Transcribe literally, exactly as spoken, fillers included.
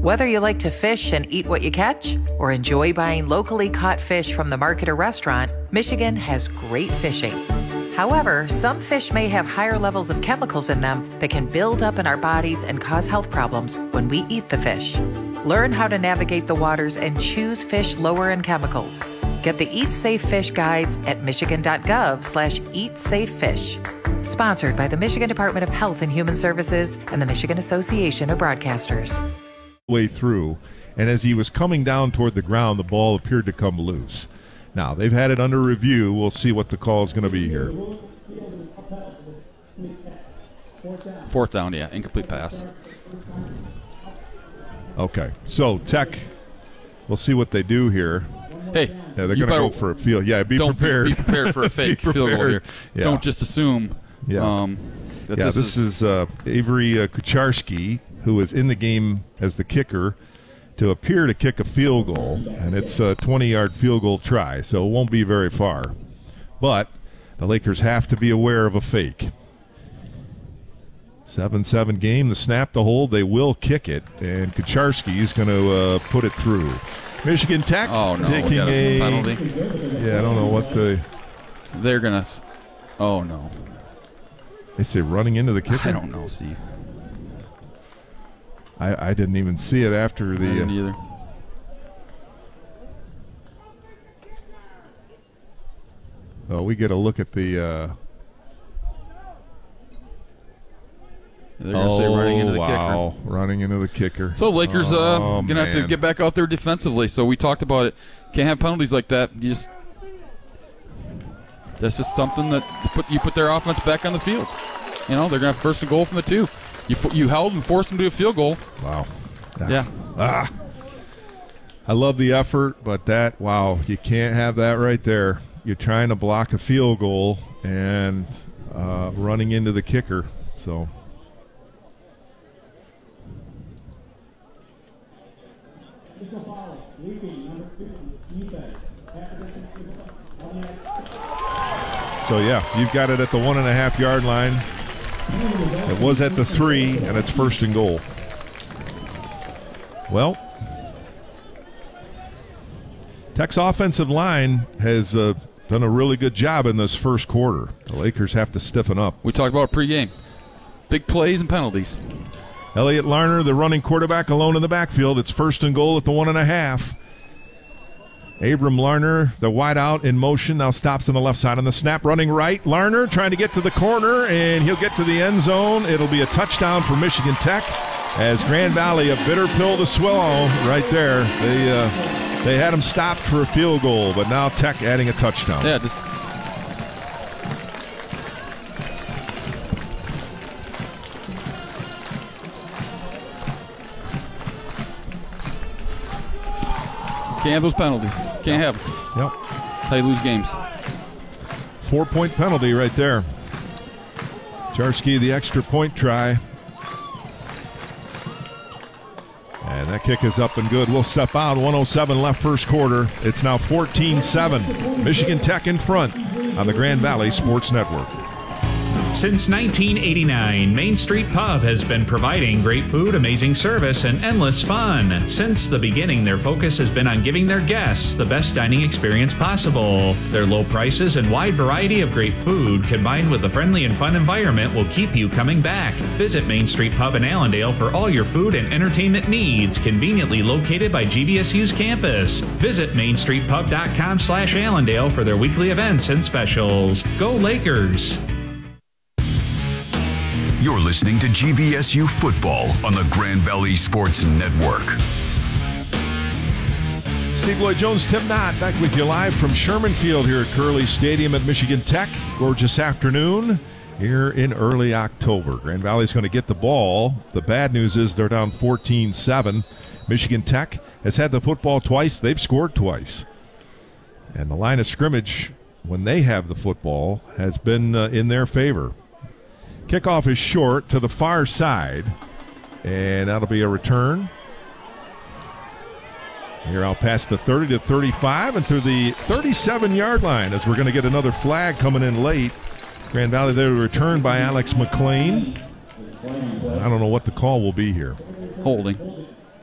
Whether you like to fish and eat what you catch, or enjoy buying locally caught fish from the market or restaurant, Michigan has great fishing. However, some fish may have higher levels of chemicals in them that can build up in our bodies and cause health problems when we eat the fish. Learn how to navigate the waters and choose fish lower in chemicals. Get the Eat Safe Fish guides at michigan.gov slash eat safe fish. Sponsored by the Michigan Department of Health and Human Services and the Michigan Association of Broadcasters. Way through, and as he was coming down toward the ground, the ball appeared to come loose. Now, they've had it under review. We'll see what the call is going to be here. Fourth down, yeah, incomplete pass. Okay, so Tech, we'll see what they do here. Hey, yeah, they're going to go for a field. Yeah, be don't prepared. Be, be prepared for a fake field goal here. Yeah. Don't just assume. Yeah, um, that yeah this, this is, is uh, Avery uh, Kucharski, who was in the game as the kicker, to appear to kick a field goal, and it's a twenty-yard field goal try, so it won't be very far. But the Lakers have to be aware of a fake. seven seven game, the snap, the hold, they will kick it, and Kucharski is going to uh, put it through. Michigan Tech oh, no, taking a penalty. Yeah, I don't know what the... They're going to... Oh, no. They say running into the kicker? I don't know, Steve. I, I didn't even see it after the... I didn't uh, either. Oh, we get a look at the... Uh, They're going to say running into the wow. kicker. Running into the kicker. So Lakers uh, oh, going to have to get back out there defensively. So we talked about it. Can't have penalties like that. You just That's just something that you put, you put their offense back on the field. You know, they're going to have first and goal from the two. You you held and forced them to a field goal. Wow. Ah. Yeah. Ah. I love the effort, but that, wow, you can't have that right there. You're trying to block a field goal and uh, running into the kicker. So... So, yeah, you've got it at the one and a half yard line. It was at the three, and it's first and goal. Well, Tech's offensive line has uh, done a really good job in this first quarter. The Lakers have to stiffen up. We talked about pregame. Big plays and penalties. Elliot Larner, the running quarterback, alone in the backfield. It's first and goal at the one and a half. Abram Larner, the wideout in motion, now stops on the left side on the snap, running right. Larner trying to get to the corner, and he'll get to the end zone. It'll be a touchdown for Michigan Tech as Grand Valley, a bitter pill to swallow right there. They uh, they had him stopped for a field goal, but now Tech adding a touchdown. Yeah, just can't have those penalties. Can't have them. Yep. That's how you lose games. Four-point penalty right there. Kucharski, the extra point try. And that kick is up and good. We'll step out. one oh seven left first quarter. It's now fourteen seven. Michigan Tech in front on the Grand Valley Sports Network. Since nineteen eighty-nine, Main Street Pub has been providing great food, amazing service, and endless fun. Since the beginning, their focus has been on giving their guests the best dining experience possible. Their low prices and wide variety of great food, combined with a friendly and fun environment, will keep you coming back. Visit Main Street Pub in Allendale for all your food and entertainment needs, conveniently located by G V S U's campus. Visit mainstreetpub.com slash Allendale for their weekly events and specials. Go Lakers! You're listening to G V S U Football on the Grand Valley Sports Network. Steve Lloyd-Jones, Tim Knott, back with you live from Sherman Field here at Curley Stadium at Michigan Tech. Gorgeous afternoon here in early October. Grand Valley's going to get the ball. The bad news is they're down fourteen seven. Michigan Tech has had the football twice. They've scored twice. And the line of scrimmage, when they have the football, has been uh, in their favor. Kickoff is short to the far side, and that'll be a return. Here out past the thirty to thirty-five and through the thirty-seven-yard line as we're going to get another flag coming in late. Grand Valley there to return by Alex McLean. I don't know what the call will be here. Holding.